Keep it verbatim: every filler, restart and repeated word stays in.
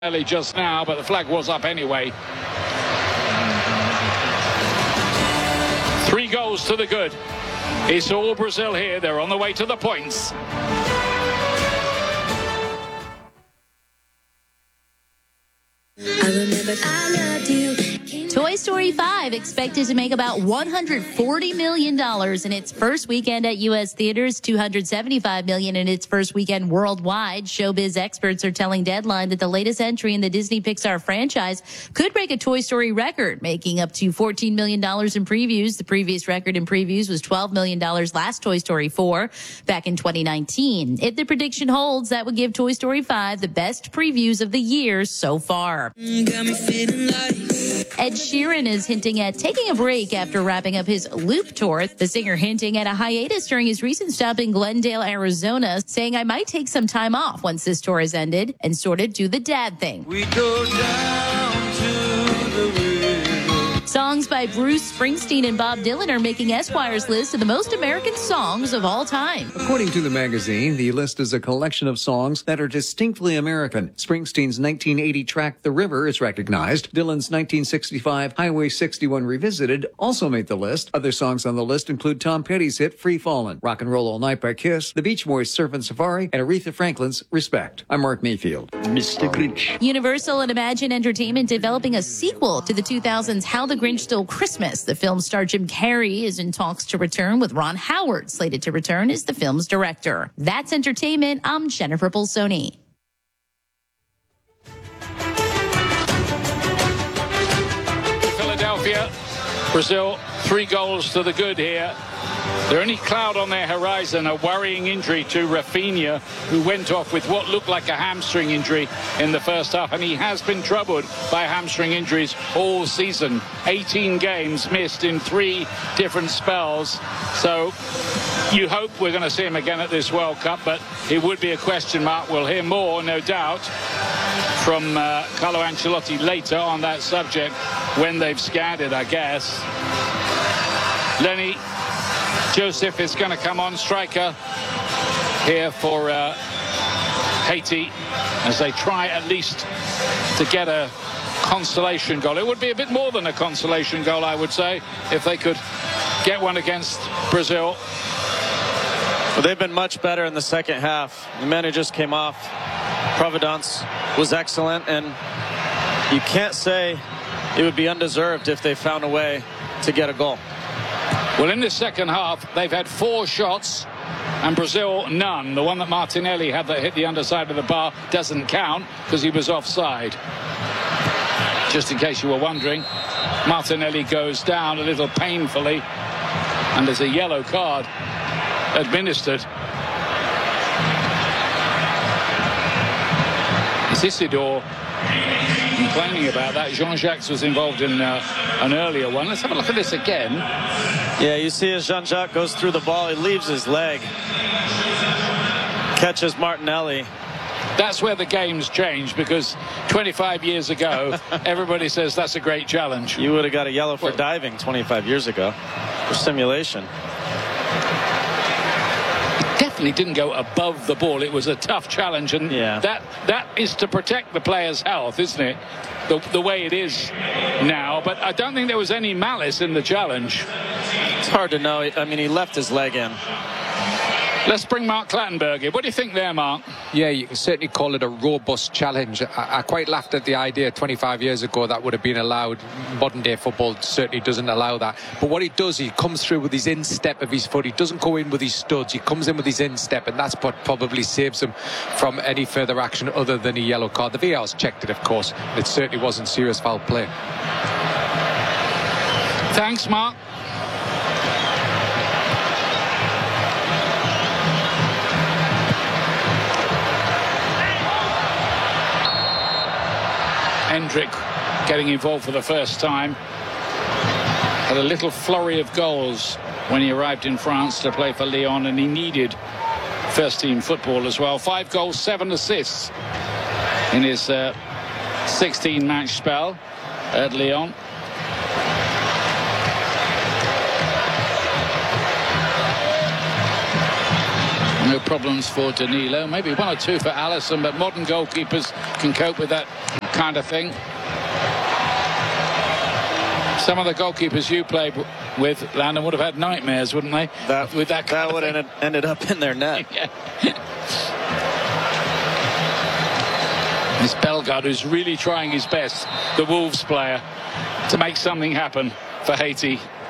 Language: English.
early just now, but the flag was up anyway. Three goals to the good. It's all Brazil here. They're on the way to the points. I remember I loved you. Toy Story five expected to make about one hundred forty million dollars in its first weekend at U S theaters, two hundred seventy-five million dollars in its first weekend worldwide. Showbiz experts are telling Deadline that the latest entry in the Disney Pixar franchise could break a Toy Story record, making up to fourteen million dollars in previews. The previous record in previews was twelve million dollars last Toy Story four back in twenty nineteen. If the prediction holds, that would give Toy Story five the best previews of the year so far. Got me feeling like Ed Sheeran is hinting at taking a break after wrapping up his Loop tour. The singer hinting at a hiatus during his recent stop in Glendale, Arizona, saying, "I might take some time off once this tour is ended and sort of do the dad thing." We go down to the river. Songs by Bruce Springsteen and Bob Dylan are making Esquire's list of the most American songs of all time. According to the magazine, the list is a collection of songs that are distinctly American. Springsteen's nineteen eighty track The River is recognized. Dylan's nineteen sixty-five Highway sixty-one Revisited also made the list. Other songs on the list include Tom Petty's hit Free Fallin', Rock and Roll All Night by Kiss, The Beach Boys' Surfin' Safari, and Aretha Franklin's Respect. I'm Mark Mayfield. Mister Grinch. Universal and Imagine Entertainment developing a sequel to the two thousands How the Grinch Stole Christmas. The film star Jim Carrey is in talks to return, with Ron Howard slated to return as the film's director. That's entertainment. I'm Jennifer Bolsoni. Philadelphia, Brazil, three goals to the good here. The only cloud on their horizon, a worrying injury to Rafinha, who went off with what looked like a hamstring injury in the first half, and he has been troubled by hamstring injuries all season. eighteen games missed in three different spells. So you hope we're going to see him again at this World Cup, but it would be a question mark. We'll hear more, no doubt, from uh, Carlo Ancelotti later on that subject when they've scanned it, I guess. Lenny Joseph is going to come on, striker here for uh, Haiti, as they try at least to get a consolation goal. It would be a bit more than a consolation goal, I would say, if they could get one against Brazil. Well, they've been much better in the second half. The man who just came off, Providence, was excellent, and you can't say it would be undeserved if they found a way to get a goal. Well, in this second half, they've had four shots and Brazil none. The one that Martinelli had that hit the underside of the bar doesn't count because he was offside. Just in case you were wondering, Martinelli goes down a little painfully, and there's a yellow card administered. Isidore complaining about that. Jean-Jacques was involved in uh, an earlier one. Let's have a look at this again. Yeah, you see as Jean-Jacques goes through the ball, he leaves his leg, catches Martinelli. That's where the game's changed, because twenty-five years ago, everybody says that's a great challenge. You would have got a yellow for Well, diving twenty-five years ago for simulation. Definitely didn't go above the ball. It was a tough challenge, and Yeah. that that is to protect the player's health, isn't it? The, the way it is now. But I don't think there was any malice in the challenge. It's hard to know. I mean, he left his leg in. Let's bring Mark Clattenburg in. What do you think there, Mark? Yeah, you can certainly call it a robust challenge. I, I quite laughed at the idea twenty-five years ago that would have been allowed. Modern day football certainly doesn't allow that. But what he does, he comes through with his instep of his foot. He doesn't go in with his studs. He comes in with his instep, and that's what probably saves him from any further action other than a yellow card. The V A R's checked it, of course. It certainly wasn't serious foul play. Thanks, Mark. Hendrick getting involved for the first time. Had a little flurry of goals when he arrived in France to play for Lyon, and he needed first team football as well. Five goals, seven assists in his uh, sixteen match spell at Lyon. No problems for Danilo. Maybe one or two for Alisson, but modern goalkeepers can cope with that kind of thing. Some of the goalkeepers you played with, Landon, would have had nightmares, wouldn't they? That, with that, kind that would have ended, ended up in their net. Yeah. This Bellegarde, who's really trying his best, the Wolves player, to make something happen for Haiti.